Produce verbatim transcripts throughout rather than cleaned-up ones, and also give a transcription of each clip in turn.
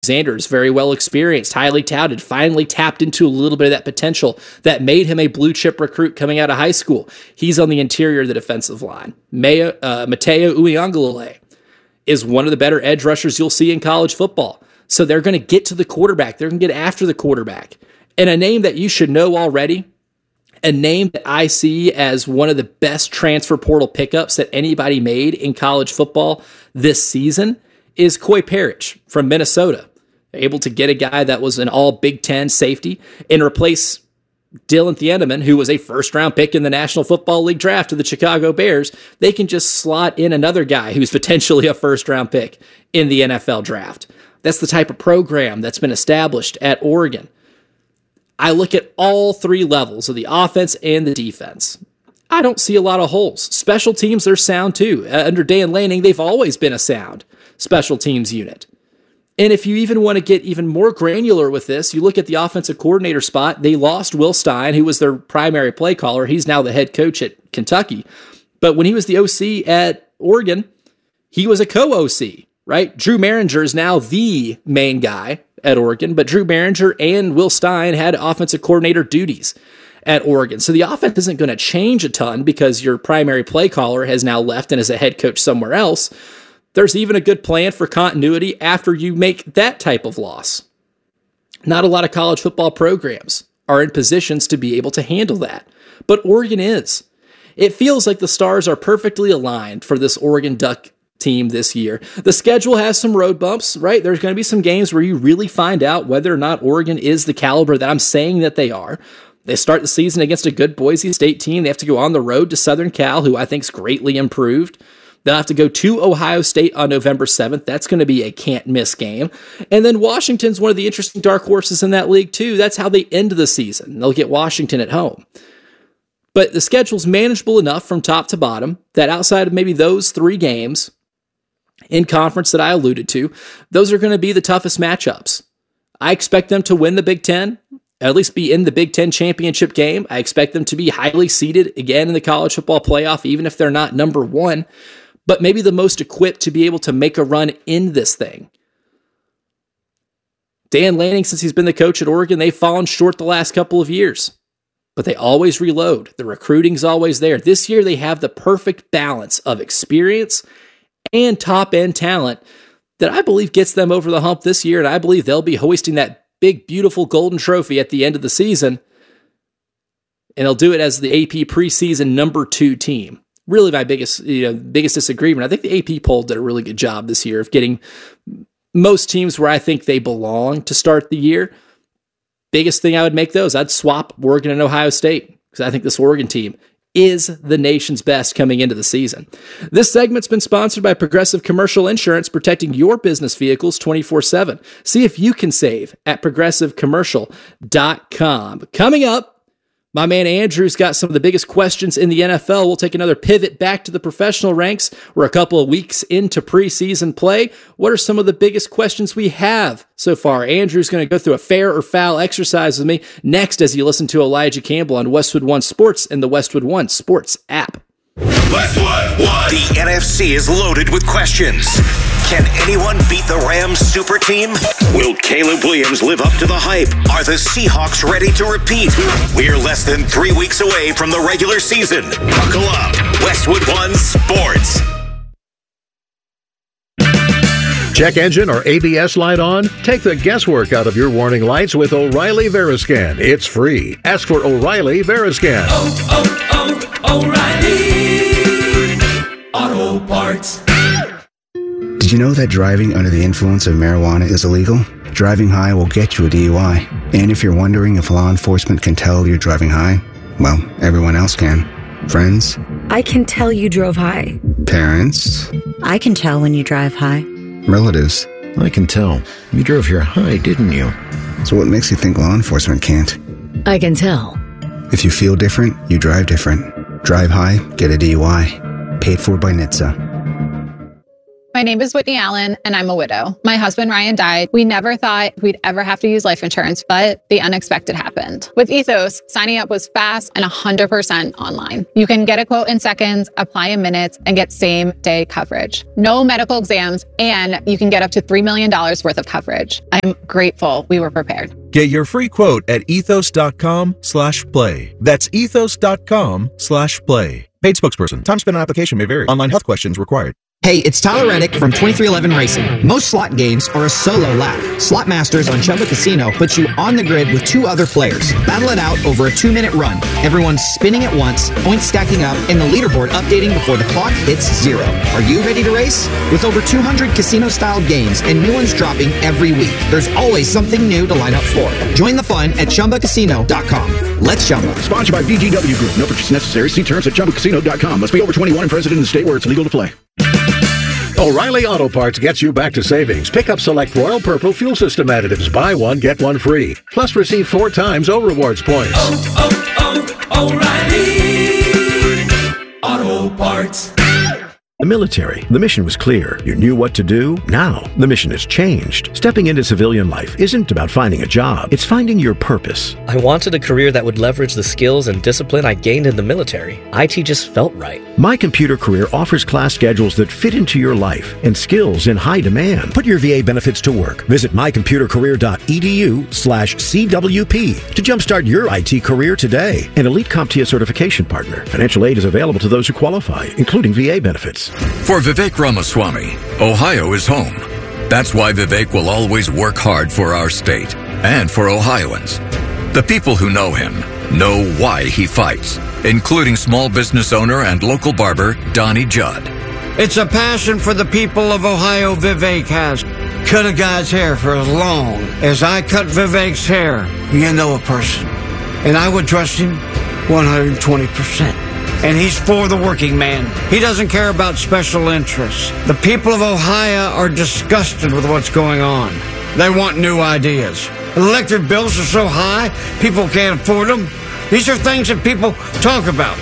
Alexander is very well experienced, highly touted, finally tapped into a little bit of that potential that made him a blue chip recruit coming out of high school. He's on the interior of the defensive line. Maya, uh, Mateo Uiagalelei is one of the better edge rushers you'll see in college football. So they're going to get to the quarterback. They're going to get after the quarterback. And a name that you should know already, a name that I see as one of the best transfer portal pickups that anybody made in college football this season, is Coy Parrish from Minnesota. They're able to get a guy that was an all Big Ten safety and replace Dylan Thieneman, who was a first-round pick in the National Football League draft to the Chicago Bears. They can just slot in another guy who's potentially a first-round pick in the N F L draft. That's the type of program that's been established at Oregon. I look at all three levels of the offense and the defense. I don't see a lot of holes. Special teams are sound too. Uh, under Dan Lanning, they've always been a sound special teams unit. And if you even want to get even more granular with this, you look at the offensive coordinator spot. They lost Will Stein, who was their primary play caller. He's now the head coach at Kentucky. But when he was the O C at Oregon, he was a co-O C, right? Drew Maringer is now the main guy at Oregon, but Drew Maringer and Will Stein had offensive coordinator duties at Oregon. So the offense isn't going to change a ton because your primary play caller has now left and is a head coach somewhere else. There's even a good plan for continuity after you make that type of loss. Not a lot of college football programs are in positions to be able to handle that, but Oregon is. It feels like the stars are perfectly aligned for this Oregon Duck team this year. The schedule has some road bumps, right? There's going to be some games where you really find out whether or not Oregon is the caliber that I'm saying that they are. They start the season against a good Boise State team. They have to go on the road to Southern Cal, who I think is greatly improved. They'll have to go to Ohio State on November seventh. That's going to be a can't-miss game. And then Washington's one of the interesting dark horses in that league, too. That's how they end the season. They'll get Washington at home. But the schedule's manageable enough from top to bottom that outside of maybe those three games in conference that I alluded to, those are going to be the toughest matchups. I expect them to win the Big Ten, at least be in the Big Ten championship game. I expect them to be highly seeded again in the college football playoff, even if they're not number one, but maybe the most equipped to be able to make a run in this thing. Dan Lanning, since he's been the coach at Oregon, they've fallen short the last couple of years, but they always reload. The recruiting's always there. This year, they have the perfect balance of experience and top-end talent that I believe gets them over the hump this year, and I believe they'll be hoisting that big, beautiful golden trophy at the end of the season, and they'll do it as the A P preseason number two team. Really my biggest, you know, biggest disagreement. I think the A P poll did a really good job this year of getting most teams where I think they belong to start the year. Biggest thing I would make those, I'd swap Oregon and Ohio State because I think this Oregon team is the nation's best coming into the season. This segment's been sponsored by Progressive Commercial Insurance, protecting your business vehicles twenty-four seven. See if you can save at progressive commercial dot com. Coming up, my man Andrew's got some of the biggest questions in the N F L. We'll take another pivot back to the professional ranks. We're a couple of weeks into preseason play. What are some of the biggest questions we have so far? Andrew's going to go through a fair or foul exercise with me next as you listen to Elijah Campbell on Westwood One Sports and the Westwood One Sports app. Westwood One. The N F C is loaded with questions. Can anyone beat the Rams super team? Will Caleb Williams live up to the hype? Are the Seahawks ready to repeat? We're less than three weeks away from the regular season. Buckle up. Westwood One Sports. Check engine or A B S light on? Take the guesswork out of your warning lights with O'Reilly Veriscan. It's free. Ask for O'Reilly Veriscan. Oh, oh, oh, O'Reilly Auto Parts. Did you know that driving under the influence of marijuana is illegal? Driving high will get you a D U I. And if you're wondering if law enforcement can tell you're driving high, well, everyone else can. Friends? I can tell you drove high. Parents? I can tell when you drive high. Relatives? I can tell. You drove here high, didn't you? So what makes you think law enforcement can't? I can tell. If you feel different, you drive different. Drive high, get a D U I. Paid for by N H T S A. My My name is Whitney Allen, and I'm a widow. My husband, Ryan, died. We never thought we'd ever have to use life insurance, but the unexpected happened. With Ethos, signing up was fast and one hundred percent online. You can get a quote in seconds, apply in minutes, and get same-day coverage. No medical exams, and you can get up to three million dollars worth of coverage. I'm grateful we were prepared. Get your free quote at ethos.com slash play. That's ethos.com slash play. Paid spokesperson. Time spent on application may vary. Online health questions required. Hey, it's Tyler Reddick from twenty-three eleven Racing. Most slot games are a solo lap. Slot Masters on Chumba Casino puts you on the grid with two other players. Battle it out over a two-minute run. Everyone's spinning at once, points stacking up, and the leaderboard updating before the clock hits zero. Are you ready to race? With over two hundred casino-style games and new ones dropping every week, there's always something new to line up for. Join the fun at Chumba Casino dot com. Let's Chumba. Sponsored by V G W Group. No purchase necessary. See terms at Chumba Casino dot com. Must be over twenty-one and present in the state where it's legal to play. O'Reilly Auto Parts gets you back to savings. Pick up select Royal Purple fuel system additives. Buy one, get one free. Plus receive four times O Rewards points. Oh, oh, oh, O'Reilly Auto Parts. The military. The mission was clear. You knew what to do. Now, the mission has changed. Stepping into civilian life isn't about finding a job. It's finding your purpose. I wanted a career that would leverage the skills and discipline I gained in the military. I T just felt right. My Computer Career offers class schedules that fit into your life and skills in high demand. Put your V A benefits to work. Visit mycomputercareer.edu slash CWP to jumpstart your I T career today. An Elite CompTIA certification partner. Financial aid is available to those who qualify, including V A benefits. For Vivek Ramaswamy, Ohio is home. That's why Vivek will always work hard for our state and for Ohioans. The people who know him know why he fights, including small business owner and local barber Donnie Judd. It's a passion for the people of Ohio Vivek has. Cut a guy's hair for as long as I cut Vivek's hair. You know a person. And I would trust him one hundred twenty percent. And he's for the working man. He doesn't care about special interests. The people of Ohio are disgusted with what's going on. They want new ideas. Electric bills are so high, people can't afford them. These are things that people talk about.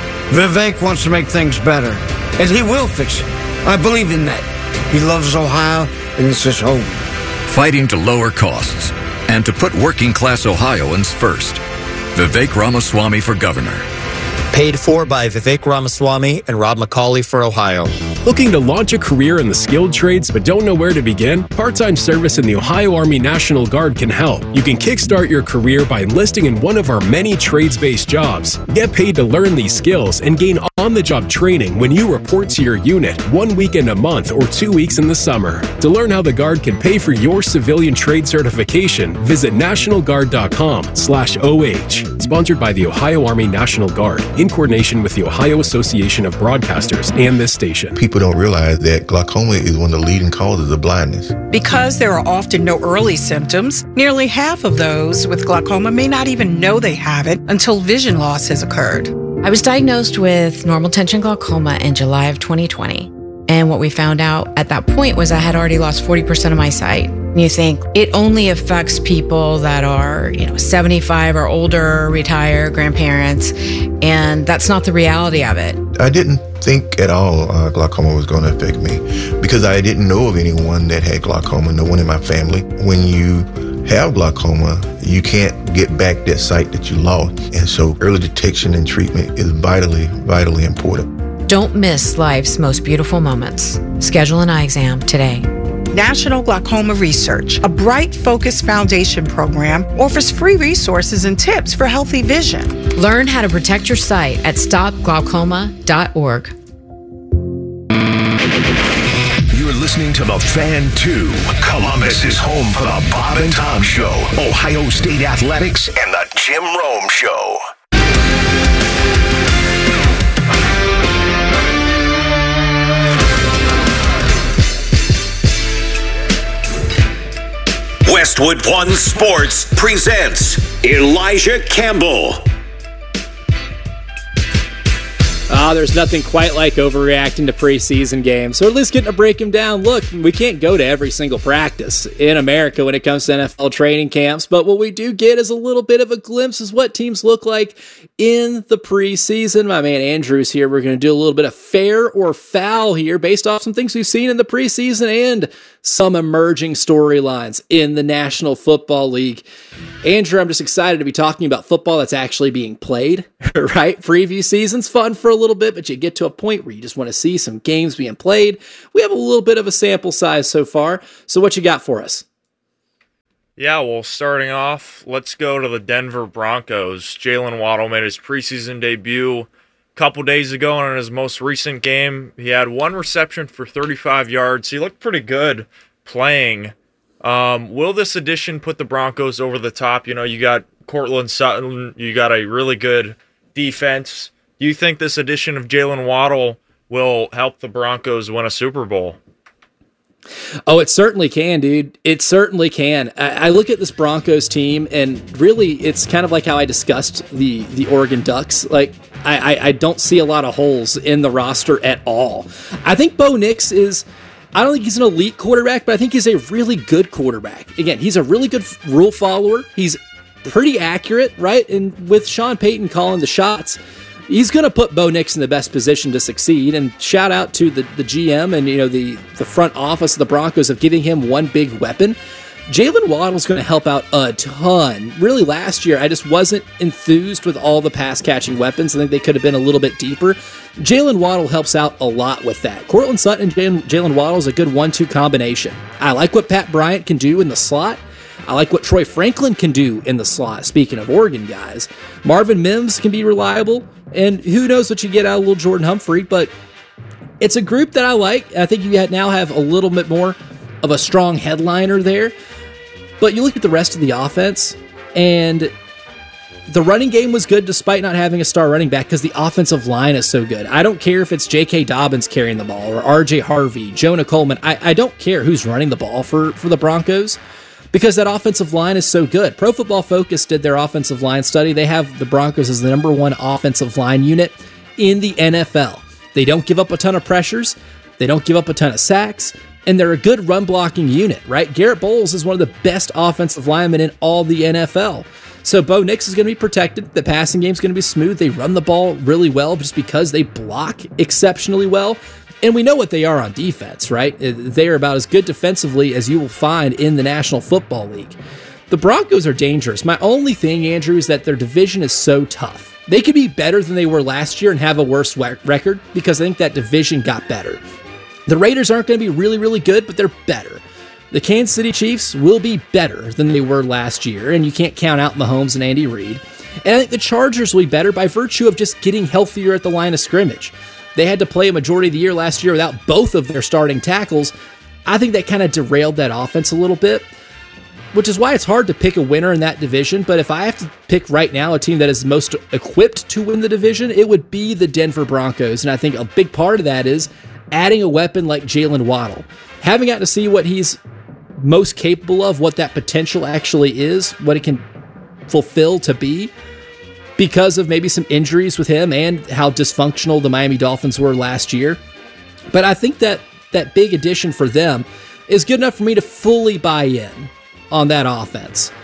Vivek wants to make things better, and he will fix it. I believe in that. He loves Ohio, and it's his home. Fighting to lower costs and to put working class Ohioans first. Vivek Ramaswamy for governor. Paid for by Vivek Ramaswamy and Rob McCauley for Ohio. Looking to launch a career in the skilled trades but don't know where to begin? Part-time service in the Ohio Army National Guard can help. You can kickstart your career by enlisting in one of our many trades-based jobs. Get paid to learn these skills and gain on-the-job training when you report to your unit one weekend a month or two weeks in the summer. To learn how the Guard can pay for your civilian trade certification, visit nationalguard.com slash OH. Sponsored by the Ohio Army National Guard in coordination with the Ohio Association of Broadcasters and this station. People don't realize that glaucoma is one of the leading causes of blindness. Because there are often no early symptoms, nearly half of those with glaucoma may not even know they have it until vision loss has occurred. I was diagnosed with normal tension glaucoma in July of twenty twenty. And what we found out at that point was I had already lost forty percent of my sight. You think it only affects people that are, you know, seventy-five or older, retired, grandparents, and that's not the reality of it. I didn't think at all uh, glaucoma was going to affect me because I didn't know of anyone that had glaucoma, no one in my family. When you have glaucoma, you can't get back that sight that you lost. And so early detection and treatment is vitally, vitally important. Don't miss life's most beautiful moments. Schedule an eye exam today. National Glaucoma Research, a Bright Focus Foundation program, offers free resources and tips for healthy vision. Learn how to protect your sight at stop glaucoma dot org. You're listening to The Fan two. Columbus is home for the Bob and Tom Show, Ohio State Athletics, and the Jim Rome Show. Westwood One Sports presents Elijah Campbell. Ah, there's nothing quite like overreacting to preseason games, or at least getting to break them down. Look, we can't go to every single practice in America when it comes to N F L training camps, but what we do get is a little bit of a glimpse of what teams look like in the preseason. My man Andrew's here. We're going to do a little bit of fair or foul here based off some things we've seen in the preseason and some emerging storylines in the National Football League. Andrew, I'm just excited to be talking about football that's actually being played, right? Preview season's fun for a little bit, but you get to a point where you just want to see some games being played. We have a little bit of a sample size so far. So what you got for us? Yeah, well, starting off, let's go to the Denver Broncos. Jalen Waddle made his preseason debut a couple days ago, and in his most recent game, he had one reception for thirty-five yards. He looked pretty good playing. Um, will this addition put the Broncos over the top? You know, you got Courtland Sutton, you got a really good defense. Do you think this addition of Jalen Waddle will help the Broncos win a Super Bowl? Oh, it certainly can, dude. It certainly can. I, I look at this Broncos team, and really, it's kind of like how I discussed the the Oregon Ducks. Like, I, I, I don't see a lot of holes in the roster at all. I think Bo Nix is, I don't think he's an elite quarterback, but I think he's a really good quarterback. Again, he's a really good rule follower. He's pretty accurate, right? And with Sean Payton calling the shots, he's going to put Bo Nix in the best position to succeed. And shout out to the, the G M and, you know, the, the front office of the Broncos of giving him one big weapon. Jalen Waddle's going to help out a ton. Really, last year, I just wasn't enthused with all the pass-catching weapons. I think they could have been a little bit deeper. Jalen Waddle helps out a lot with that. Courtland Sutton and Jalen Waddle is a good one two combination. I like what Pat Bryant can do in the slot. I like what Troy Franklin can do in the slot, speaking of Oregon guys. Marvin Mims can be reliable, and who knows what you get out of little Jordan Humphrey, but it's a group that I like. I think you now have a little bit more of a strong headliner there. But you look at the rest of the offense, and the running game was good despite not having a star running back because the offensive line is so good. I don't care if it's J K. Dobbins carrying the ball or R J. Harvey, Jonah Coleman. I, I don't care who's running the ball for, for the Broncos because that offensive line is so good. Pro Football Focus did their offensive line study. They have the Broncos as the number one offensive line unit in the N F L. They don't give up a ton of pressures. They don't give up a ton of sacks. And they're a good run-blocking unit, right? Garrett Bowles is one of the best offensive linemen in all the N F L. So Bo Nix is going to be protected. The passing game is going to be smooth. They run the ball really well just because they block exceptionally well. And we know what they are on defense, right? They are about as good defensively as you will find in the National Football League. The Broncos are dangerous. My only thing, Andrew, is that their division is so tough. They could be better than they were last year and have a worse record because I think that division got better. The Raiders aren't going to be really, really good, but they're better. The Kansas City Chiefs will be better than they were last year, and you can't count out Mahomes and Andy Reid. And I think the Chargers will be better by virtue of just getting healthier at the line of scrimmage. They had to play a majority of the year last year without both of their starting tackles. I think that kind of derailed that offense a little bit, which is why it's hard to pick a winner in that division. But if I have to pick right now a team that is most equipped to win the division, it would be the Denver Broncos. And I think a big part of that is adding a weapon like Jalen Waddle. Having gotten to see what he's most capable of, what that potential actually is, what it can fulfill to be, because of maybe some injuries with him and how dysfunctional the Miami Dolphins were last year. But I think that that big addition for them is good enough for me to fully buy in on that offense.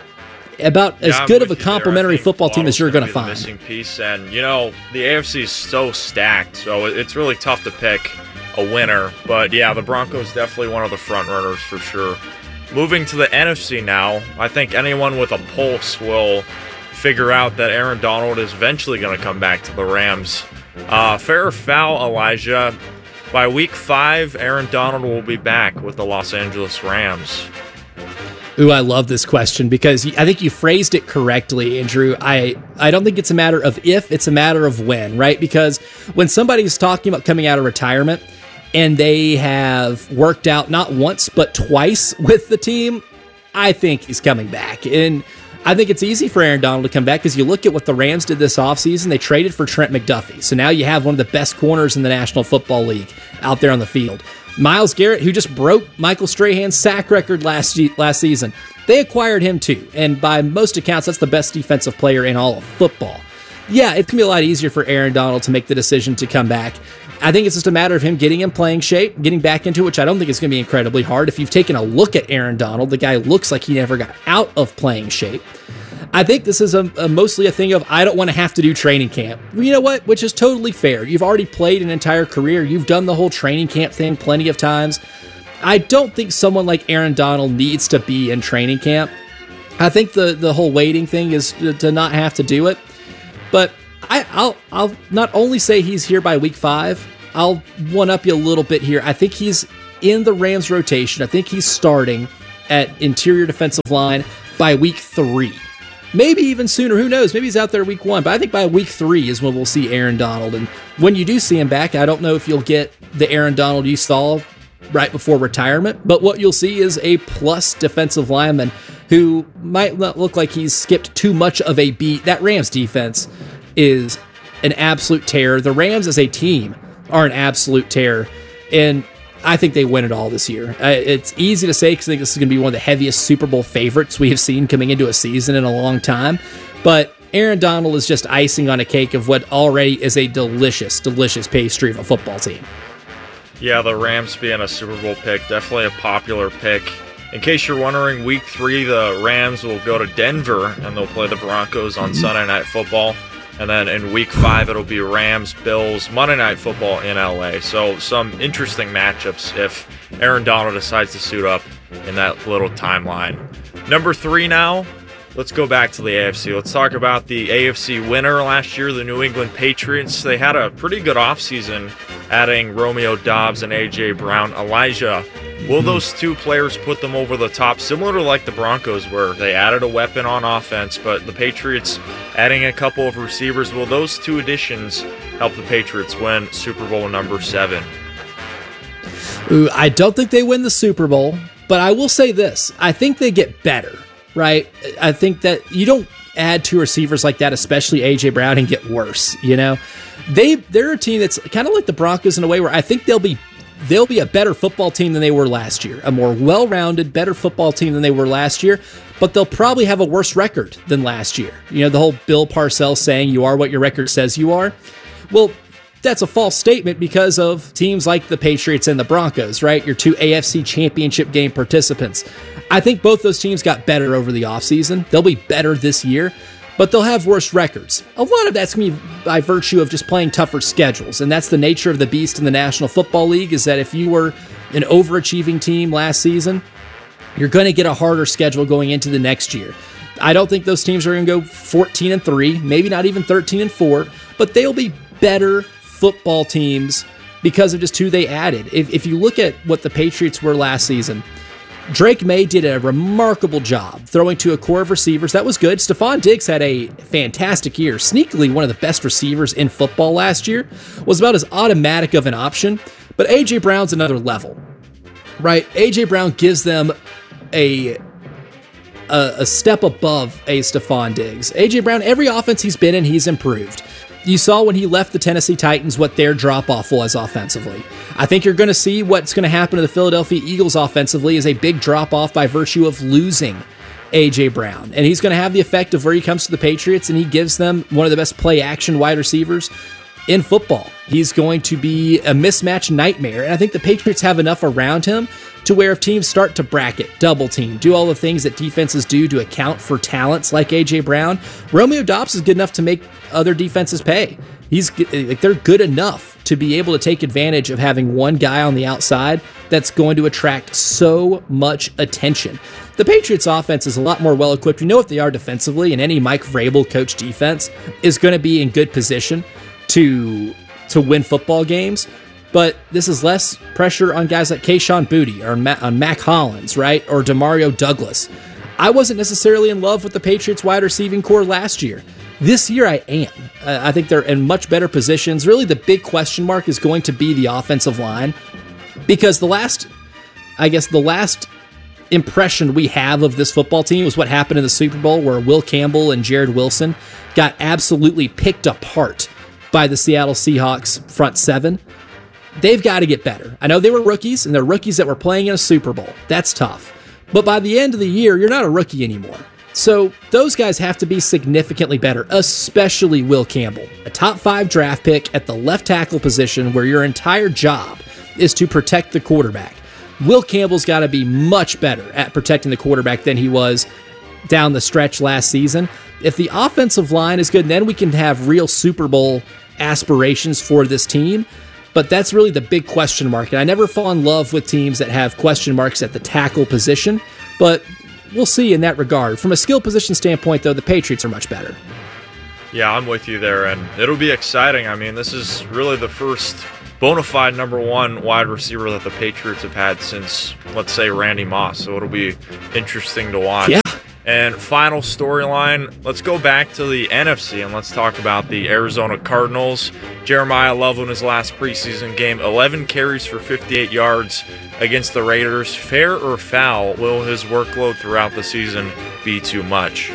About yeah, as I'm good of a there. complementary football team as you're going to find. Missing piece, and you know the A F C is so stacked, so it's really tough to pick a winner. But yeah, the Broncos definitely one of the front runners for sure. Moving to the N F C now, I think anyone with a pulse will figure out that Aaron Donald is eventually going to come back to the Rams. Uh, fair or foul, Elijah? By week five, Aaron Donald will be back with the Los Angeles Rams. Ooh, I love this question because I think you phrased it correctly, Andrew. I, I don't think it's a matter of if, it's a matter of when, right? Because when somebody's talking about coming out of retirement and they have worked out not once but twice with the team, I think he's coming back. And I think it's easy for Aaron Donald to come back because you look at what the Rams did this offseason. They traded for Trent McDuffie. So now you have one of the best corners in the National Football League out there on the field. Myles Garrett, who just broke Michael Strahan's sack record last last season, they acquired him too. And by most accounts, that's the best defensive player in all of football. yeah, it's going to be a lot easier for Aaron Donald to make the decision to come back. I think it's just a matter of him getting in playing shape, getting back into it, which I don't think is going to be incredibly hard. If you've taken a look at Aaron Donald, the guy looks like he never got out of playing shape. I think this is a, a mostly a thing of, I don't want to have to do training camp. You know what? Which is totally fair. You've already played an entire career. You've done the whole training camp thing plenty of times. I don't think someone like Aaron Donald needs to be in training camp. I think the, the whole waiting thing is to, to not have to do it. But I, I'll I'll not only say he's here by week five, I'll one-up you a little bit here. I think he's in the Rams rotation. I think he's starting at interior defensive line by week three. Maybe even sooner. Who knows? Maybe he's out there week one. But I think by week three is when we'll see Aaron Donald. And when you do see him back, I don't know if you'll get the Aaron Donald you saw right before retirement. But what you'll see is a plus defensive lineman who might not look like he's skipped too much of a beat. That Rams defense is an absolute terror. The Rams as a team are an absolute terror. And I think they win it all this year. Uh, it's easy to say because I think this is going to be one of the heaviest Super Bowl favorites we have seen coming into a season in a long time. But Aaron Donald is just icing on a cake of what already is a delicious, delicious pastry of a football team. Yeah, the Rams being a Super Bowl pick, definitely a popular pick. In case you're wondering, week three, the Rams will go to Denver and they'll play the Broncos on Sunday Night Football. And then in week five, it'll be Rams, Bills, Monday Night Football in L A. So some interesting matchups if Aaron Donald decides to suit up in that little timeline. Number three now, let's go back to the A F C. Let's talk about the A F C winner last year, the New England Patriots. They had a pretty good offseason, adding Romeo Doubs and A J Brown. Elijah, will those two players put them over the top, similar to like the Broncos where they added a weapon on offense, but the Patriots adding a couple of receivers? Will those two additions help the Patriots win Super Bowl number seven? Ooh, I don't think they win the Super Bowl, but I will say this. I think they get better, right? I think that you don't add two receivers like that, especially A J Brown, and get worse, you know? They, they're a team that's kind of like the Broncos in a way where I think they'll be They'll be a better football team than they were last year, a more well-rounded, better football team than they were last year, but they'll probably have a worse record than last year. You know, the whole Bill Parcells saying you are what your record says you are. Well, that's a false statement because of teams like the Patriots and the Broncos, right? Your two A F C Championship game participants. I think both those teams got better over the offseason. They'll be better this year, but they'll have worse records. A lot of that's going to be by virtue of just playing tougher schedules, and that's the nature of the beast in the National Football League, is that if you were an overachieving team last season, you're going to get a harder schedule going into the next year. I don't think those teams are going to go fourteen and three, maybe not even thirteen and four, but they'll be better football teams because of just who they added. If, if you look at what the Patriots were last season, Drake May did a remarkable job throwing to a core of receivers. That was good. Stephon Diggs had a fantastic year. Sneakily, one of the best receivers in football last year. Was about as automatic of an option. But A J Brown's another level, right? A J Brown gives them a, a, a step above a Stephon Diggs. A J Brown, every offense he's been in, he's improved. You saw when he left the Tennessee Titans what their drop-off was offensively. I think you're going to see what's going to happen to the Philadelphia Eagles offensively is a big drop-off by virtue of losing A J Brown. And he's going to have the effect of where he comes to the Patriots and he gives them one of the best play-action wide receivers in football. He's going to be a mismatch nightmare. And I think the Patriots have enough around him to where if teams start to bracket, double team, do all the things that defenses do to account for talents like A J Brown, Romeo Doubs is good enough to make other defenses pay. He's like they're good enough to be able to take advantage of having one guy on the outside that's going to attract so much attention. The Patriots offense is a lot more well equipped. You know what they are defensively, and any Mike Vrabel coach defense is going to be in good position to to win football games. But this is less pressure on guys like Kayshon Boutte or Ma- on Mac Hollins, right? Or Demario Douglas. I wasn't necessarily in love with the Patriots wide receiving core last year. This year I am. Uh, I think they're in much better positions. Really the big question mark is going to be the offensive line, because the last, I guess the last impression we have of this football team was what happened in the Super Bowl where Will Campbell and Jared Wilson got absolutely picked apart by the Seattle Seahawks front seven. They've got to get better. I know they were rookies, and they're rookies that were playing in a Super Bowl. That's tough. But by the end of the year, you're not a rookie anymore. So those guys have to be significantly better, especially Will Campbell, a top five draft pick at the left tackle position where your entire job is to protect the quarterback. Will Campbell's got to be much better at protecting the quarterback than he was down the stretch last season. If the offensive line is good, then we can have real Super Bowl aspirations for this team. But that's really the big question mark. And I never fall in love with teams that have question marks at the tackle position, but we'll see in that regard. From a skill position standpoint, though, the Patriots are much better. Yeah, I'm with you there, and it'll be exciting. I mean, this is really the first bona fide number one wide receiver that the Patriots have had since, let's say, Randy Moss. So it'll be interesting to watch. Yeah. And final storyline, let's go back to the N F C and let's talk about the Arizona Cardinals. Jeremiah Love in his last preseason game, eleven carries for fifty-eight yards against the Raiders. Fair or foul, will his workload throughout the season be too much?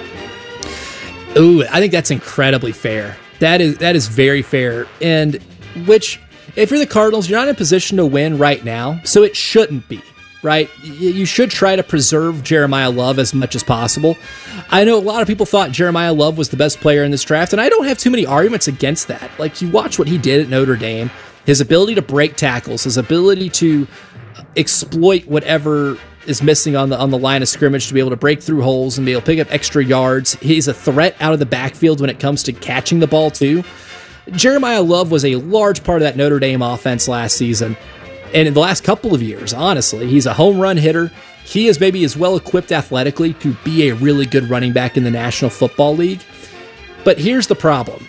Ooh, I think that's incredibly fair. That is that is very fair. And which, if you're the Cardinals, you're not in a position to win right now, so it shouldn't be. Right? You should try to preserve Jeremiah Love as much as possible. I know a lot of people thought Jeremiah Love was the best player in this draft, and I don't have too many arguments against that. Like, you watch what he did at Notre Dame, his ability to break tackles, his ability to exploit whatever is missing on the on the line of scrimmage to be able to break through holes and be able to pick up extra yards. He's a threat out of the backfield when it comes to catching the ball, too. Jeremiah Love was a large part of that Notre Dame offense last season. And in the last couple of years, honestly, he's a home run hitter. He is maybe as well equipped athletically to be a really good running back in the National Football League. But here's the problem,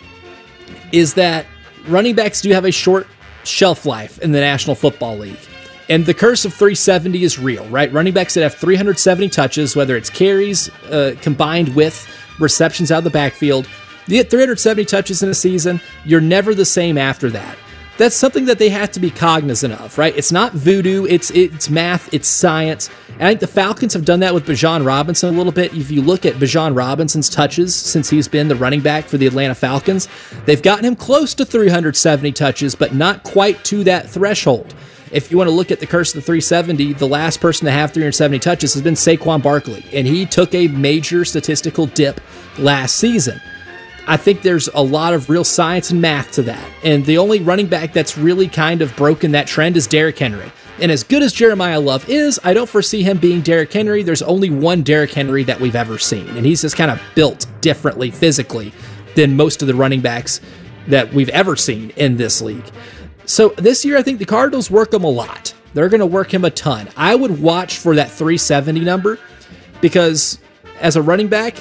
is that running backs do have a short shelf life in the National Football League. And the curse of three seventy is real, right? Running backs that have three hundred seventy touches, whether it's carries uh, combined with receptions out of the backfield, you get three hundred seventy touches in a season, you're never the same after that. That's something that they have to be cognizant of, right? It's not voodoo, it's it's math, it's science. And I think the Falcons have done that with Bijan Robinson a little bit. If you look at Bijan Robinson's touches since he's been the running back for the Atlanta Falcons, they've gotten him close to three hundred seventy touches, but not quite to that threshold. If you want to look at the curse of the three seventy, the last person to have three hundred seventy touches has been Saquon Barkley, and he took a major statistical dip last season. I think there's a lot of real science and math to that. And the only running back that's really kind of broken that trend is Derrick Henry. And as good as Jeremiah Love is, I don't foresee him being Derrick Henry. There's only one Derrick Henry that we've ever seen. And he's just kind of built differently physically than most of the running backs that we've ever seen in this league. So this year, I think the Cardinals work him a lot. They're going to work him a ton. I would watch for that three seventy number because as a running back,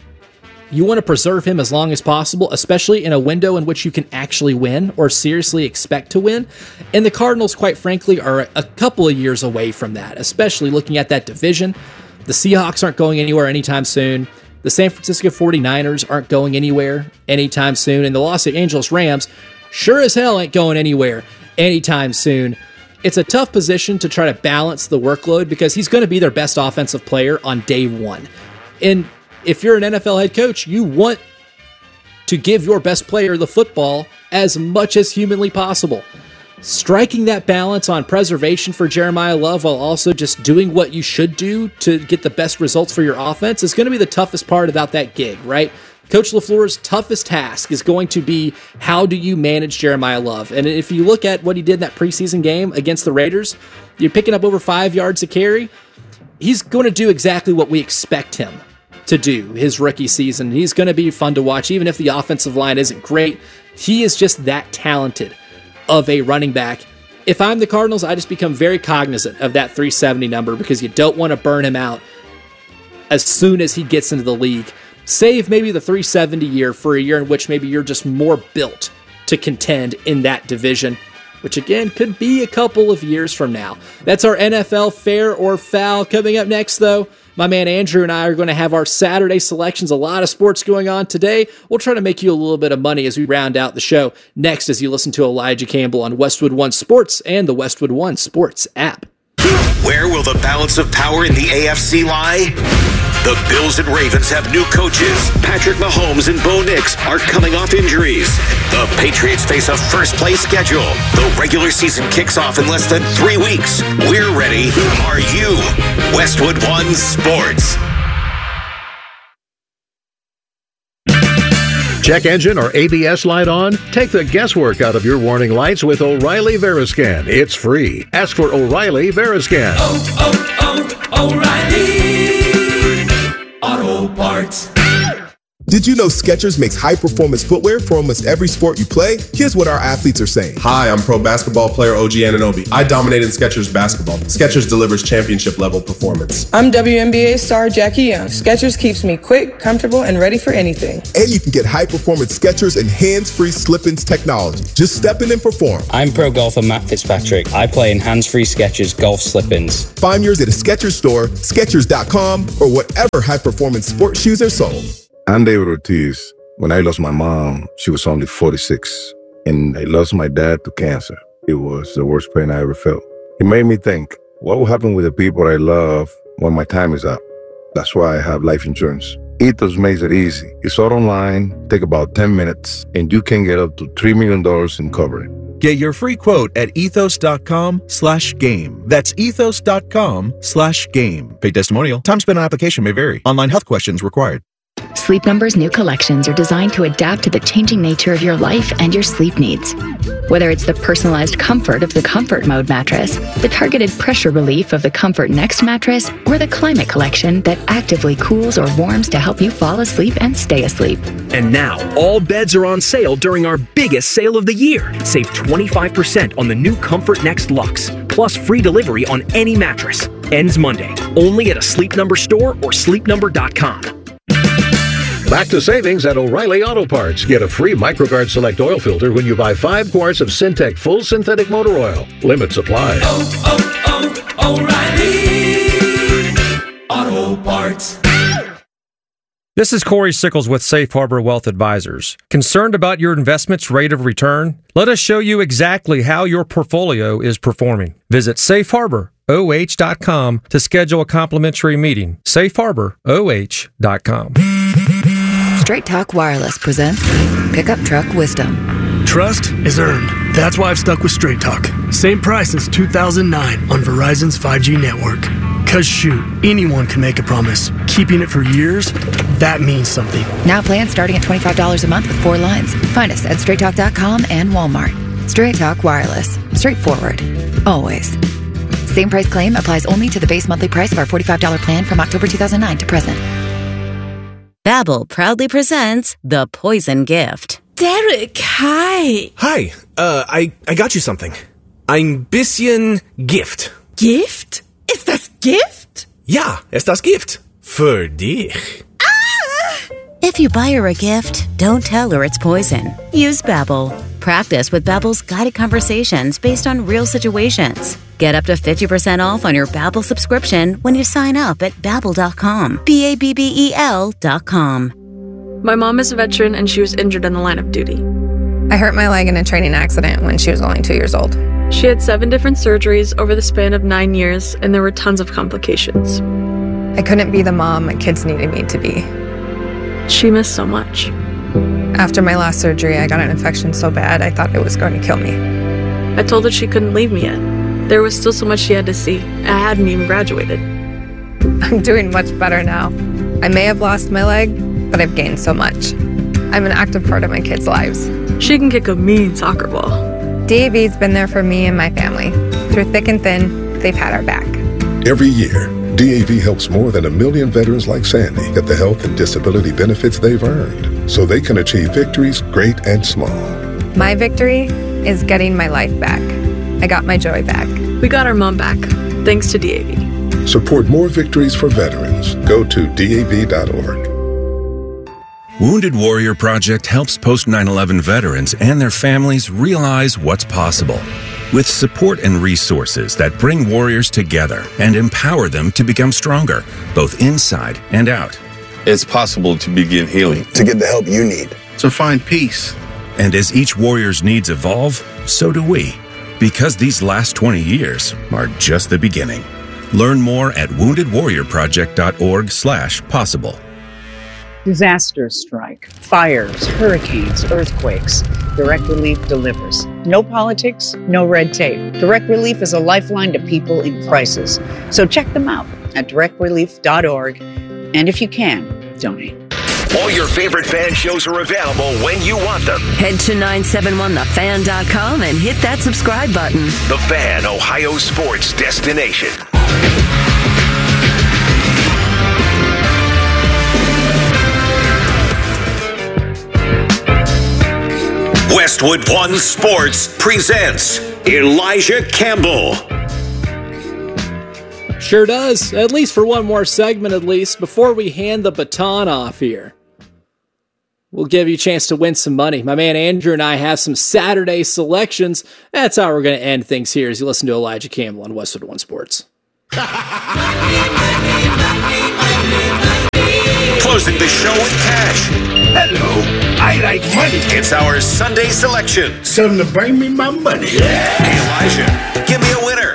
you want to preserve him as long as possible, especially in a window in which you can actually win or seriously expect to win. And the Cardinals, quite frankly, are a couple of years away from that, especially looking at that division. The Seahawks aren't going anywhere anytime soon. The San Francisco forty-niners aren't going anywhere anytime soon. And the Los Angeles Rams sure as hell ain't going anywhere anytime soon. It's a tough position to try to balance the workload because he's going to be their best offensive player on day one. And if you're an N F L head coach, you want to give your best player the football as much as humanly possible. Striking that balance on preservation for Jeremiah Love while also just doing what you should do to get the best results for your offense is going to be the toughest part about that gig, right? Coach LaFleur's toughest task is going to be how do you manage Jeremiah Love? And if you look at what he did in that preseason game against the Raiders, you're picking up over five yards a carry. He's going to do exactly what we expect him to do his rookie season. He's going to be fun to watch, even if the offensive line isn't great. He is just that talented of a running back. If I'm the Cardinals, I just become very cognizant of that three seventy number because you don't want to burn him out as soon as he gets into the league. Save maybe the three seventy year for a year in which maybe you're just more built to contend in that division, which again could be a couple of years from now. That's our N F L Fair or Foul. Coming up next, though, my man Andrew and I are going to have our Saturday selections. A lot of sports going on today. We'll try to make you a little bit of money as we round out the show next as you listen to Elijah Campbell on Westwood One Sports and the Westwood One Sports app. Where will the balance of power in the A F C lie? The Bills and Ravens have new coaches. Patrick Mahomes and Bo Nix are coming off injuries. The Patriots face a first-place schedule. The regular season kicks off in less than three weeks. We're ready. Are you? Westwood One Sports. Check engine or A B S light on? Take the guesswork out of your warning lights with O'Reilly Veriscan. It's free. Ask for O'Reilly Veriscan. Oh, oh, oh, O'Reilly Auto Parts. Did you know Skechers makes high-performance footwear for almost every sport you play? Here's what our athletes are saying. Hi, I'm pro basketball player O G Anunoby. I dominate in Skechers basketball. Skechers delivers championship-level performance. I'm W N B A star Jackie Young. Skechers keeps me quick, comfortable, and ready for anything. And you can get high-performance Skechers and hands-free slip-ins technology. Just step in and perform. I'm pro golfer Matt Fitzpatrick. I play in hands-free Skechers golf slip-ins. Find yours at a Skechers store, Skechers dot com, or whatever high-performance sports shoes are sold. I'm David Ortiz. When I lost my mom, she was only forty-six, and I lost my dad to cancer. It was the worst pain I ever felt. It made me think, what will happen with the people I love when my time is up? That's why I have life insurance. Ethos makes it easy. It's all online, take about ten minutes, and you can get up to three million dollars in coverage. Get your free quote at ethos dot com slash game. That's ethos dot com slash game. Paid testimonial. Time spent on application may vary. Online health questions required. Sleep Number's new collections are designed to adapt to the changing nature of your life and your sleep needs. Whether it's the personalized comfort of the Comfort Mode mattress, the targeted pressure relief of the Comfort Next mattress, or the Climate Collection that actively cools or warms to help you fall asleep and stay asleep. And now, all beds are on sale during our biggest sale of the year. Save twenty-five percent on the new Comfort Next Luxe, plus free delivery on any mattress. Ends Monday, only at a Sleep Number store or sleep number dot com. Back to savings at O'Reilly Auto Parts. Get a free MicroGuard Select oil filter when you buy five quarts of Syntec Full Synthetic Motor Oil. Limits apply. Oh, oh, oh, O'Reilly Auto Parts. This is Corey Sickles with Safe Harbor Wealth Advisors. Concerned about your investment's rate of return? Let us show you exactly how your portfolio is performing. Visit safe harbor O H dot com to schedule a complimentary meeting. safe harbor O H dot com. Straight Talk Wireless presents Pickup Truck Wisdom. Trust is earned. That's why I've stuck with Straight Talk. Same price since two thousand nine on Verizon's five G network. Cause shoot, anyone can make a promise. Keeping it for years, that means something. Now plans starting at twenty-five dollars a month with four lines. Find us at straight talk dot com and Walmart. Straight Talk Wireless. Straightforward. Always. Same price claim applies only to the base monthly price of our forty-five dollars plan from October two thousand nine to present. Babbel proudly presents The Poison Gift. Derek, hi. Hi, uh, I, I got you something. Ein bisschen Gift. Gift? Ist das Gift? Ja, ist das Gift. Für dich. If you buy her a gift, don't tell her it's poison. Use Babbel. Practice with Babbel's guided conversations based on real situations. Get up to fifty percent off on your Babbel subscription when you sign up at babbel dot com. B A B B E L dot com. My mom is a veteran and she was injured in the line of duty. I hurt my leg in a training accident when she was only two years old. She had seven different surgeries over the span of nine years, and there were tons of complications. I couldn't be the mom my kids needed me to be. She missed so much. After my last surgery, I got an infection so bad I thought it was going to kill me. I told her she couldn't leave me yet. There was still so much she had to see. I hadn't even graduated. I'm doing much better now. I may have lost my leg, but I've gained so much. I'm an active part of my kids' lives. She can kick a mean soccer ball. D A V's been there for me and my family. Through thick and thin, they've had our back. Every year, D A V helps more than a million veterans like Sandy get the health and disability benefits they've earned so they can achieve victories great and small. My victory is getting my life back. I got my joy back. We got our mom back, thanks to D A V. Support more victories for veterans. Go to D A V dot org. Wounded Warrior Project helps post nine eleven veterans and their families realize what's possible. With support and resources that bring warriors together and empower them to become stronger, both inside and out. It's possible to begin healing. To get the help you need. To find peace. And as each warrior's needs evolve, so do we. Because these last twenty years are just the beginning. Learn more at wounded warrior project dot org slash possible. Disasters strike, fires, hurricanes, earthquakes. Direct Relief delivers. No politics, no red tape. Direct Relief is a lifeline to people in crisis. So check them out at direct relief dot org. And if you can, donate. All your favorite fan shows are available when you want them. Head to nine seven one the fan dot com and hit that subscribe button. The Fan, Ohio sports destination. Westwood One Sports presents Elijah Campbell. Sure does, at least for one more segment at least, before we hand the baton off here. We'll give you a chance to win some money. My man Andrew and I have some Saturday selections. That's how we're going to end things here as you listen to Elijah Campbell on Westwood One Sports. Closing the show with cash. Hello, I like money. It's our Sunday selection. Something to bring me my money. Yeah. Hey, Elijah, give me a winner.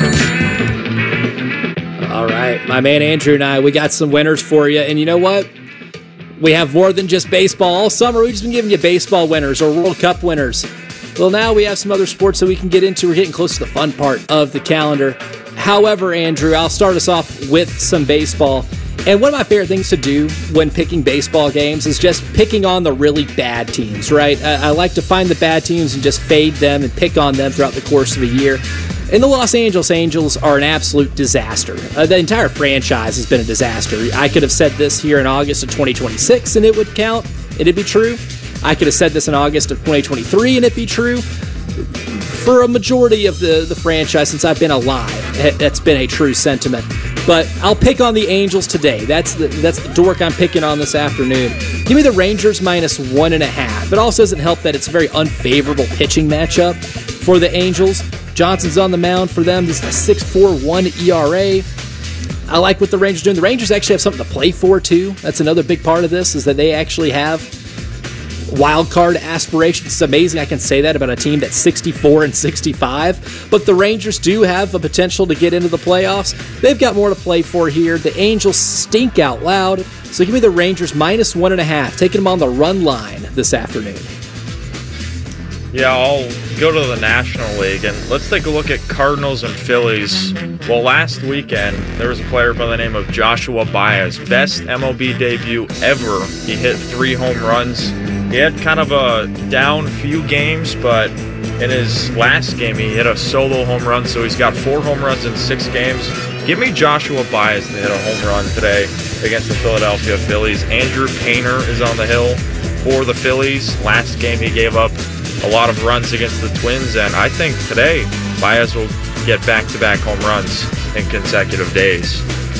All right, my man Andrew and I, we got some winners for you. And you know what? We have more than just baseball. All summer, we've just been giving you baseball winners or World Cup winners. Well, now we have some other sports that we can get into. We're getting close to the fun part of the calendar. However, Andrew, I'll start us off with some baseball. And one of my favorite things to do when picking baseball games is just picking on the really bad teams, right? I, I like to find the bad teams and just fade them and pick on them throughout the course of a year. And the Los Angeles Angels are an absolute disaster. Uh, the entire franchise has been a disaster. I could have said this here in August of twenty twenty-six and it would count. It'd be true. I could have said this in August of twenty twenty-three and it'd be true. For a majority of the, the franchise since I've been alive, that's been a true sentiment. But I'll pick on the Angels today. That's the that's the dork I'm picking on this afternoon. Give me the Rangers minus one and a half. It also doesn't help that it's a very unfavorable pitching matchup for the Angels. Johnson's on the mound for them. This is a six point four one E R A. I like what the Rangers are doing. The Rangers actually have something to play for, too. That's another big part of this, is that they actually have wild card aspirations. It's amazing I can say that about a team that's sixty-four and sixty-five, but the Rangers do have a potential to get into the playoffs. They've got more to play for here. The Angels stink out loud, so give me the Rangers minus one and a half, taking them on the run line this afternoon. Yeah, I'll go to the National League, and let's take a look at Cardinals and Phillies. Well, last weekend, there was a player by the name of Joshua Baez. Best M L B debut ever. He hit three home runs. He had kind of a down few games, but in his last game, he hit a solo home run, so he's got four home runs in six games. Give me Joshua Baez to hit a home run today against the Philadelphia Phillies. Andrew Painter is on the hill for the Phillies. Last game, he gave up a lot of runs against the Twins, and I think today Baez will get back-to-back home runs in consecutive days.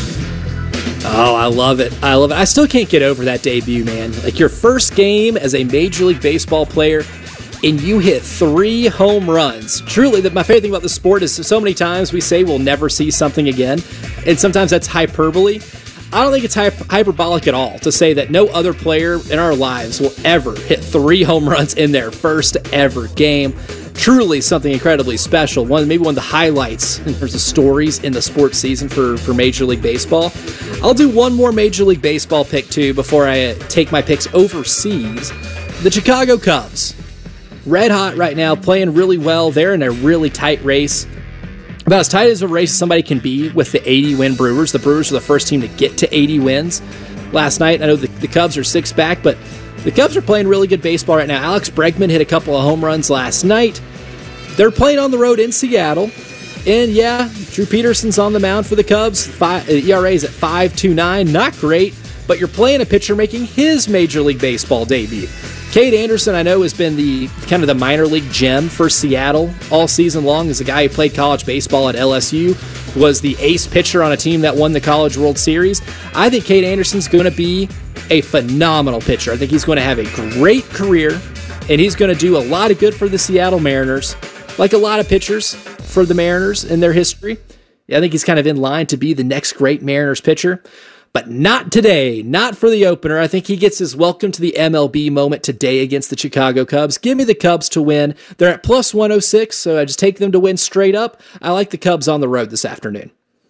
Oh, I love it. I love it. I still can't get over that debut, man. Like your first game as a Major League Baseball player, and you hit three home runs. Truly, the, my favorite thing about the sport is so many times we say we'll never see something again, and sometimes that's hyperbole. I don't think it's hyper- hyperbolic at all to say that no other player in our lives will ever hit three home runs in their first ever game. Truly something incredibly special. One, maybe one of the highlights in terms of stories in the sports season for, for Major League Baseball. I'll do one more Major League Baseball pick, too, before I take my picks overseas. The Chicago Cubs. Red hot right now, playing really well. They're in a really tight race. About as tight as a race as somebody can be with the eighty-win Brewers. The Brewers are the first team to get to eighty wins last night. I know the, the Cubs are six back, but the Cubs are playing really good baseball right now. Alex Bregman hit a couple of home runs last night. They're playing on the road in Seattle. And yeah, Drew Peterson's on the mound for the Cubs. Five, E R A is at five point two nine. Not great, but you're playing a pitcher making his Major League Baseball debut. Cade Anderson, I know, has been the kind of the minor league gem for Seattle all season long. As a guy who played college baseball at L S U, was the ace pitcher on a team that won the College World Series. I think Cade Anderson's going to be a phenomenal pitcher. I think he's going to have a great career, and he's going to do a lot of good for the Seattle Mariners, like a lot of pitchers for the Mariners in their history. I think he's kind of in line to be the next great Mariners pitcher. But not today, not for the opener. I think he gets his welcome to the M L B moment today against the Chicago Cubs. Give me the Cubs to win. They're at plus one oh six, so I just take them to win straight up. I like the Cubs on the road this afternoon.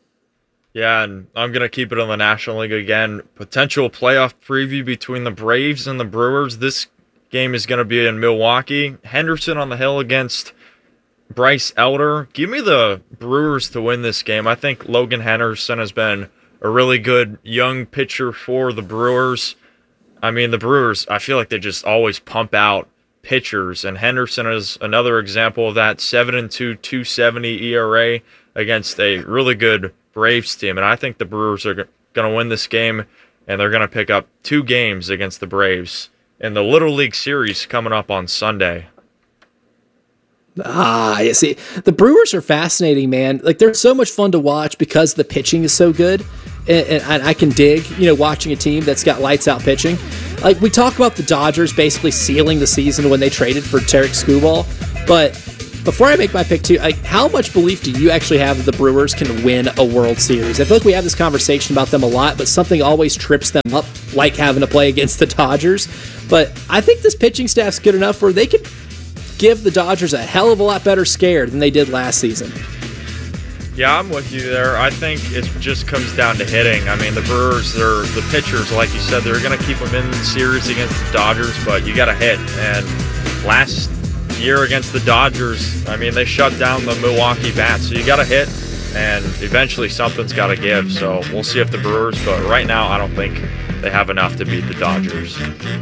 Yeah, and I'm going to keep it on the National League again. Potential playoff preview between the Braves and the Brewers. This game is going to be in Milwaukee. Henderson on the hill against Bryce Elder. Give me the Brewers to win this game. I think Logan Henderson has been a really good young pitcher for the Brewers. I mean, the Brewers, I feel like they just always pump out pitchers, and Henderson is another example of that. seven and two, two seventy E R A against a really good Braves team, and I think the Brewers are going to win this game, and they're going to pick up two games against the Braves in the Little League Series coming up on Sunday. Ah, you see, the Brewers are fascinating, man. Like, they're so much fun to watch because the pitching is so good, and, and I can dig, you know, watching a team that's got lights out pitching. Like, we talk about the Dodgers basically sealing the season when they traded for Tarek Skubal, but before I make my pick too, like, how much belief do you actually have that the Brewers can win a World Series? I feel like we have this conversation about them a lot, but something always trips them up, like having to play against the Dodgers. But I think this pitching staff's good enough where they could give the Dodgers a hell of a lot better scare than they did last season. Yeah, I'm with you there. I think it just comes down to hitting. I mean, the Brewers, they're the pitchers, like you said, they're going to keep them in the series against the Dodgers, but you got to hit. And last year against the Dodgers, I mean, they shut down the Milwaukee bats, so you got to hit, and eventually something's got to give. So we'll see if the Brewers, but right now I don't think they have enough to beat the Dodgers.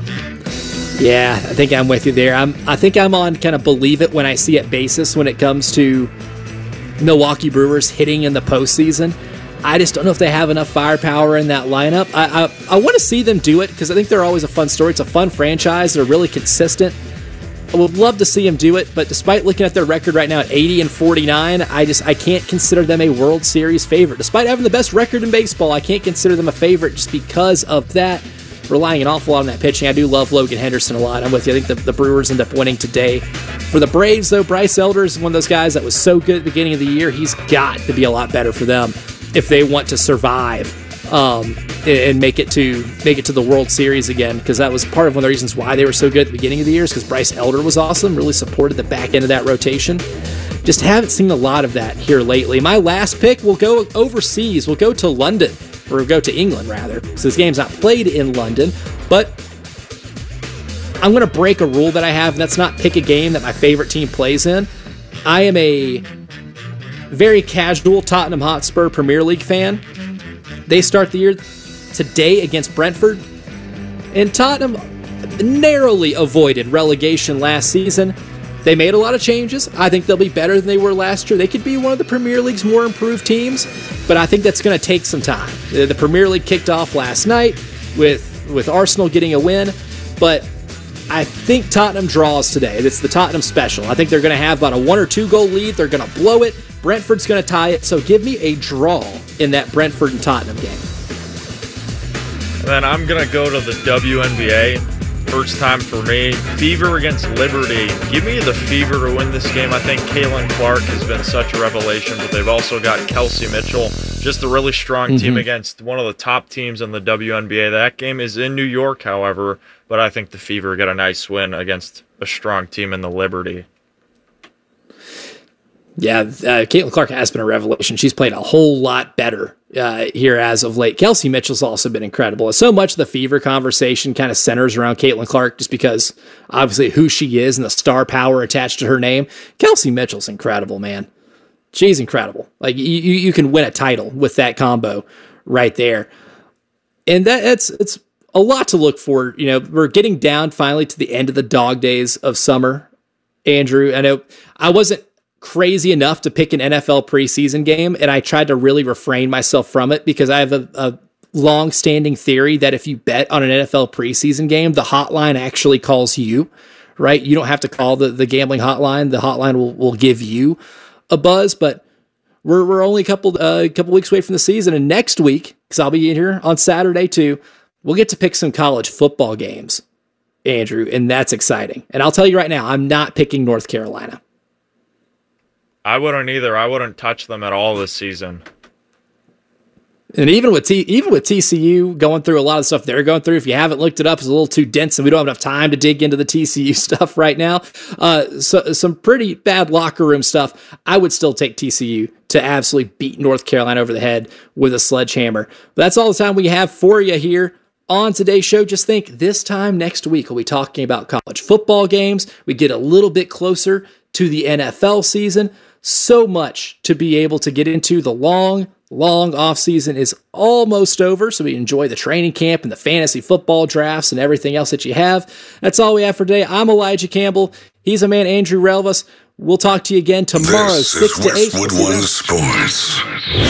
Yeah, I think I'm with you there. I'm, I think I'm on kind of believe it when I see it basis when it comes to Milwaukee Brewers hitting in the postseason. I just don't know if they have enough firepower in that lineup. I I, I want to see them do it because I think they're always a fun story. It's a fun franchise. They're really consistent. I would love to see them do it, but despite looking at their record right now at eighty and forty-nine, I just I can't consider them a World Series favorite. Despite having the best record in baseball, I can't consider them a favorite just because of that. Relying an awful lot on that pitching. I do love Logan Henderson a lot. I'm with you. I think the, the Brewers end up winning today. For the Braves, though, Bryce Elder is one of those guys that was so good at the beginning of the year. He's got to be a lot better for them if they want to survive um, and make it to make it to the World Series again, because that was part of one of the reasons why they were so good at the beginning of the year, is because Bryce Elder was awesome, really supported the back end of that rotation. Just haven't seen a lot of that here lately. My last pick will go overseas. We'll go to London. Or go to England, rather. So this game's not played in London, but I'm going to break a rule that I have, and that's not pick a game that my favorite team plays in. I am a very casual Tottenham Hotspur Premier League fan. They start the year today against Brentford, and Tottenham narrowly avoided relegation last season. They made a lot of changes. I think they'll be better than they were last year. They could be one of the Premier League's more improved teams, but I think that's going to take some time. The Premier League kicked off last night with, with Arsenal getting a win, but I think Tottenham draws today. It's the Tottenham special. I think they're going to have about a one or two goal lead. They're going to blow it. Brentford's going to tie it, so give me a draw in that Brentford and Tottenham game. And then I'm going to go to the W N B A. First time for me. Fever against Liberty. Give me the Fever to win this game. I think Caitlin Clark has been such a revelation, but they've also got Kelsey Mitchell. Just a really strong mm-hmm. team against one of the top teams in the W N B A. That game is in New York, however, but I think the Fever got a nice win against a strong team in the Liberty. Yeah, uh, Caitlin Clark has been a revelation. She's played a whole lot better uh, here as of late. Kelsey Mitchell's also been incredible. So much of the Fever conversation kind of centers around Caitlin Clark just because, obviously, who she is and the star power attached to her name. Kelsey Mitchell's incredible, man. She's incredible. Like, you, you can win a title with that combo right there. And that it's it's a lot to look for. You know, we're getting down finally to the end of the dog days of summer, Andrew. I know I wasn't crazy enough to pick an N F L preseason game, and I tried to really refrain myself from it because I have a, a long-standing theory that if you bet on an N F L preseason game, the hotline actually calls you, right? You don't have to call the, the gambling hotline. The hotline will, will give you a buzz, but we're we're only a couple uh, couple weeks away from the season, and next week, because I'll be in here on Saturday too, we'll get to pick some college football games, Andrew, and that's exciting. And I'll tell you right now, I'm not picking North Carolina. I wouldn't either. I wouldn't touch them at all this season. And even with T, even with T C U going through a lot of stuff they're going through, if you haven't looked it up, it's a little too dense, and we don't have enough time to dig into the T C U stuff right now. Uh, so some pretty bad locker room stuff. I would still take T C U to absolutely beat North Carolina over the head with a sledgehammer. But that's all the time we have for you here on today's show. Just think, this time next week we'll be talking about college football games. We get a little bit closer to the N F L season. So much to be able to get into. The long long offseason is almost over, so we enjoy the training camp and the fantasy football drafts and everything else that you have. That's all we have for today. I'm Elijah Campbell. He's a man, Andrew Relvas. We'll talk to you again tomorrow, this six is to eight. Westwood One Sports.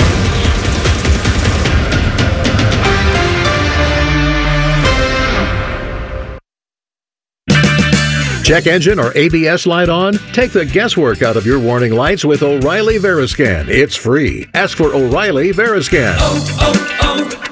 Check engine or A B S light on? Take the guesswork out of your warning lights with O'Reilly Veriscan. It's free. Ask for O'Reilly Veriscan. Oh,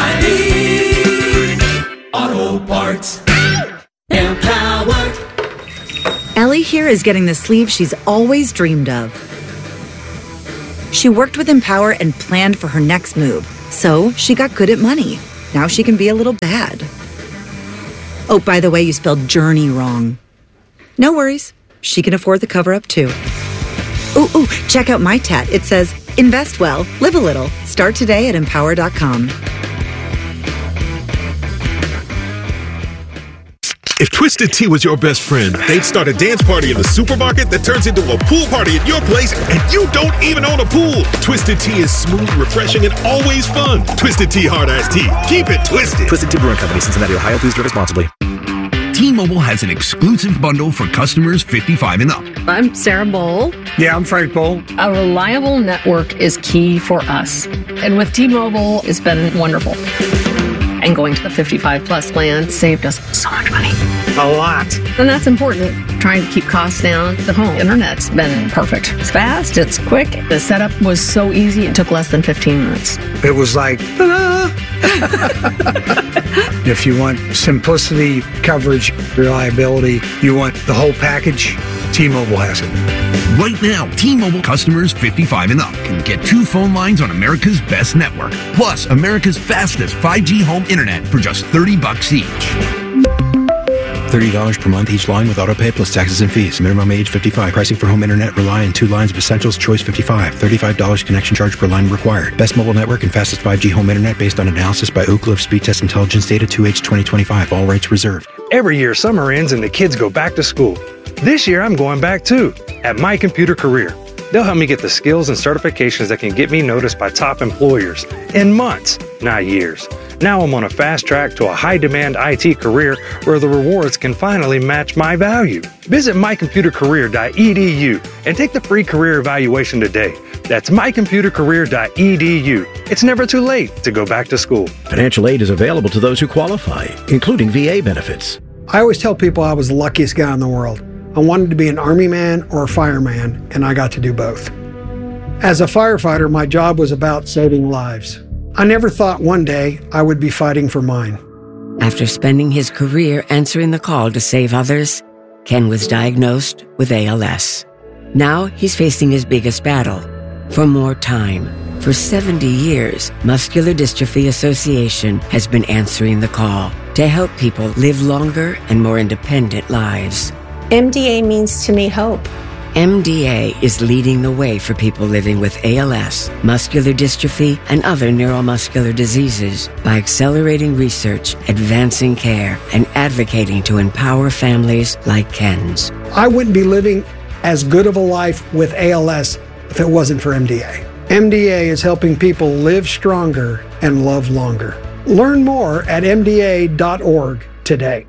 oh, oh, O'Reilly Auto Parts. Empowered. Ellie here is getting the sleeve she's always dreamed of. She worked with Empower and planned for her next move, so she got good at money. Now she can be a little bad. Oh, by the way, you spelled journey wrong. No worries. She can afford the cover-up, too. Ooh, ooh, check out my tat. It says, invest well, live a little. Start today at empower dot com. If Twisted Tea was your best friend, they'd start a dance party in the supermarket that turns into a pool party at your place, and you don't even own a pool. Twisted Tea is smooth, refreshing, and always fun. Twisted Tea Hard Iced Tea. Keep it twisted. Twisted Tea Brewing Company, Cincinnati, Ohio. Please drink responsibly. T-Mobile has an exclusive bundle for customers fifty-five and up. I'm Sarah Bowl. Yeah, I'm Frank Bowl. A reliable network is key for us. And with T-Mobile, it's been wonderful. And going to the fifty-five plus plan saved us so much money. A lot. And that's important. Trying to keep costs down. The home internet's been perfect. It's fast, it's quick. The setup was so easy, it took less than fifteen minutes. It was like, ta-da! If you want simplicity, coverage, reliability, you want the whole package, T-Mobile has it. Right now, T-Mobile customers fifty-five and up can get two phone lines on America's best network, plus America's fastest five G home internet for just thirty bucks each. thirty dollars per month each line with autopay plus taxes and fees. Minimum age fifty-five. Pricing for home internet rely on two lines of Essentials. Choice fifty-five. thirty-five dollars connection charge per line required. Best mobile network and fastest five G home internet based on analysis by Ookla of Speed Test Intelligence Data two H twenty twenty-five. All rights reserved. Every year, summer ends and the kids go back to school. This year, I'm going back too, at My Computer Career. They'll help me get the skills and certifications that can get me noticed by top employers in months, not years. Now I'm on a fast track to a high-demand I T career where the rewards can finally match my value. Visit my computer career dot e d u and take the free career evaluation today. That's my computer career dot e d u. It's never too late to go back to school. Financial aid is available to those who qualify, including V A benefits. I always tell people I was the luckiest guy in the world. I wanted to be an army man or a fireman, and I got to do both. As a firefighter, my job was about saving lives. I never thought one day I would be fighting for mine. After spending his career answering the call to save others, Ken was diagnosed with A L S. Now he's facing his biggest battle, for more time. For seventy years, Muscular Dystrophy Association has been answering the call to help people live longer and more independent lives. M D A means to me hope. M D A is leading the way for people living with A L S, muscular dystrophy, and other neuromuscular diseases by accelerating research, advancing care, and advocating to empower families like Ken's. I wouldn't be living as good of a life with A L S if it wasn't for M D A. M D A is helping people live stronger and love longer. Learn more at m d a dot org today.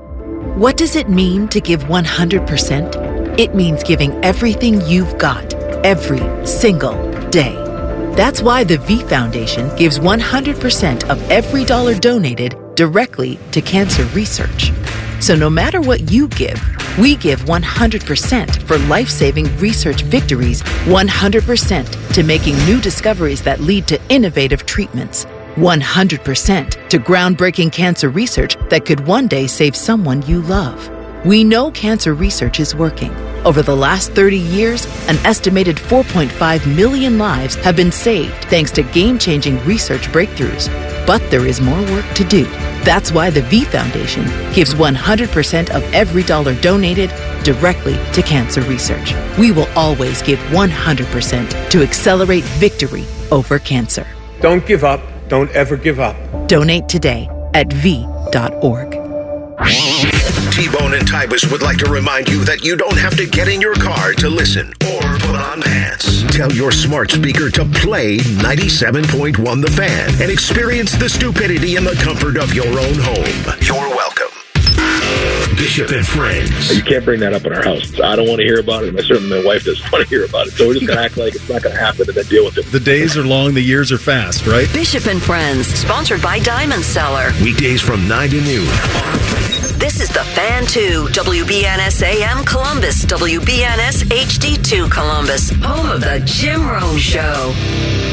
What does it mean to give one hundred percent? It means giving everything you've got, every single day. That's why the V Foundation gives one hundred percent of every dollar donated directly to cancer research. So no matter what you give, we give one hundred percent for life-saving research victories, one hundred percent to making new discoveries that lead to innovative treatments, one hundred percent to groundbreaking cancer research that could one day save someone you love. We know cancer research is working. Over the last thirty years, an estimated four point five million lives have been saved thanks to game-changing research breakthroughs. But there is more work to do. That's why the V Foundation gives one hundred percent of every dollar donated directly to cancer research. We will always give one hundred percent to accelerate victory over cancer. Don't give up. Don't ever give up. Donate today at v dot org. T-Bone and Tybus would like to remind you that you don't have to get in your car to listen or put on pants. Tell your smart speaker to play ninety-seven point one The Fan and experience the stupidity in the comfort of your own home. You're welcome. Bishop and Friends. You can't bring that up in our house. I don't want to hear about it, and certainly my wife doesn't want to hear about it. So we're just going to act like it's not going to happen and then deal with it. The days are long, the years are fast, right? Bishop and Friends, sponsored by Diamond Seller. Weekdays from nine to noon. This is The Fan two, W B N S A M Columbus, W B N S H D two Columbus, home of the Jim Rome Show.